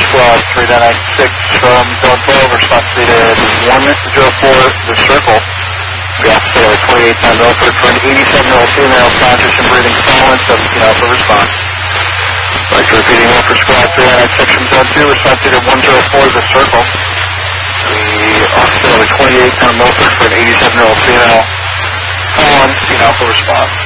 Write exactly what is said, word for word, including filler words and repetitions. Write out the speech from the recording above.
Squad three nine nine six from Zone twelve, response needed one zero four, the circle. We have to twenty-eight ten Milford for an eighty-seven-year-old female, conscious and breathing silent, seventeen alpha response. Like repeating Milford Squad three nine nine six from Zone two, response needed one zero four, the circle. We also twenty-eight ten Milford for an eighty-seven-year-old female, silent, seventeen alpha response.